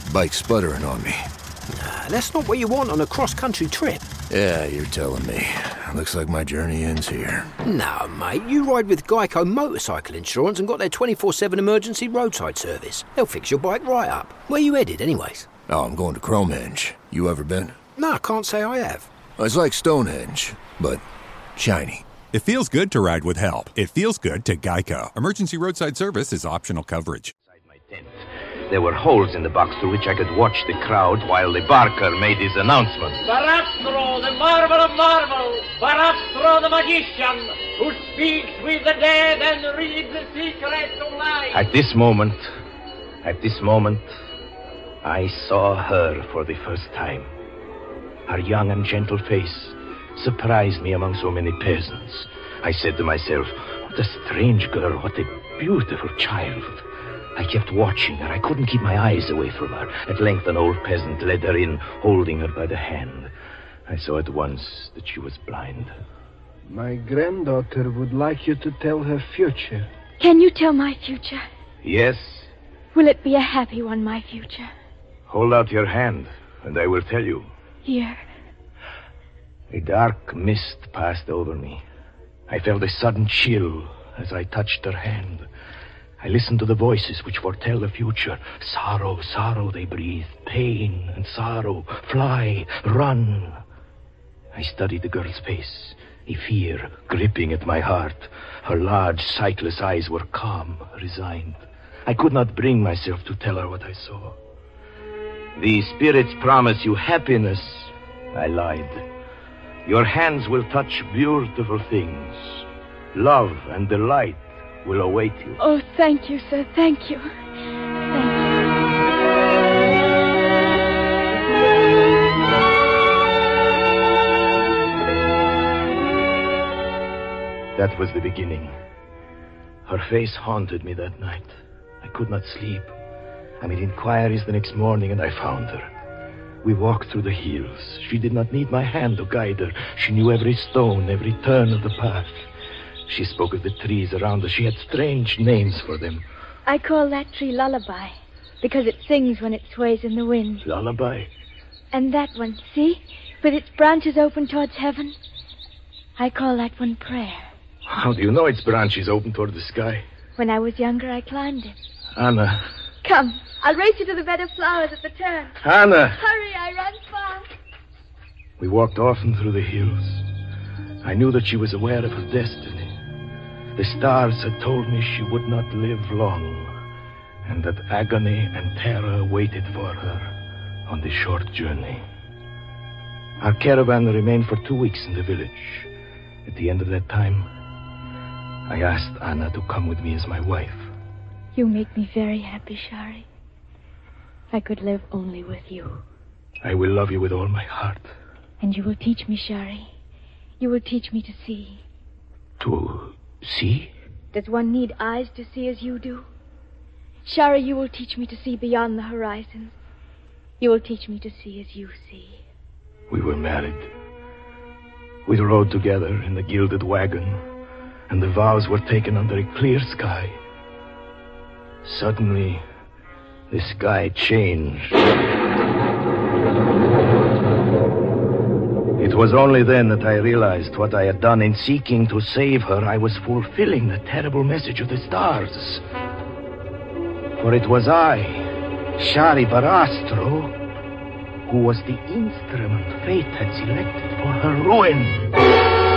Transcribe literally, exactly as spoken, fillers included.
Bike's sputtering on me. Nah, that's not what you want on a cross-country trip. Yeah, you're telling me. Looks like my journey ends here. No, mate, you ride with Geico Motorcycle Insurance and got their twenty-four seven emergency roadside service. They'll fix your bike right up. Where you headed, anyways? Oh, I'm going to Cromehenge. You ever been? No, I can't say I have. It's like Stonehenge, but shiny. It feels good to ride with help. It feels good to Geico. Emergency roadside service is optional coverage. Inside my tent, there were holes in the box through which I could watch the crowd while the barker made his announcement. Barastro, the marvel of marvels. Barastro, the magician, who speaks with the dead and reads the secrets of life. At this moment, at this moment, I saw her for the first time. Her young and gentle face surprised me among so many peasants. I said to myself, what a strange girl, what a beautiful child. I kept watching her. I couldn't keep my eyes away from her. At length, an old peasant led her in, holding her by the hand. I saw at once that she was blind. My granddaughter would like you to tell her future. Can you tell my future? Yes. Will it be a happy one, my future? Hold out your hand, and I will tell you. Here. A dark mist passed over me. I felt a sudden chill as I touched her hand. I listened to the voices which foretell the future. Sorrow, sorrow, they breathe. Pain and sorrow. Fly, run. I studied the girl's face, a fear gripping at my heart. Her large, sightless eyes were calm, resigned. I could not bring myself to tell her what I saw. The spirits promise you happiness. I lied. Your hands will touch beautiful things. Love and delight will await you. Oh, thank you, sir. Thank you. Thank you. That was the beginning. Her face haunted me that night. I could not sleep. I made inquiries the next morning, and I found her. We walked through the hills. She did not need my hand to guide her. She knew every stone, every turn of the path. She spoke of the trees around us. She had strange names for them. I call that tree Lullaby, because it sings when it sways in the wind. Lullaby? And that one, see? With its branches open towards heaven. I call that one Prayer. How do you know its branches open toward the sky? When I was younger, I climbed it. Anna. Come, I'll race you to the bed of flowers at the turn. Anna! Hurry, I run fast. We walked often through the hills. I knew that she was aware of her destiny. The stars had told me she would not live long, and that agony and terror waited for her on the short journey. Our caravan remained for two weeks in the village. At the end of that time, I asked Anna to come with me as my wife. You make me very happy, Shari. I could live only with you. I will love you with all my heart. And you will teach me, Shari. You will teach me to see. To see? Does one need eyes to see as you do? Shari, you will teach me to see beyond the horizon. You will teach me to see as you see. We were married. We rode together in the gilded wagon, and the vows were taken under a clear sky. Suddenly, the sky changed. It was only then that I realized what I had done in seeking to save her. I was fulfilling the terrible message of the stars. For it was I, Shari Barastro, who was the instrument fate had selected for her ruin.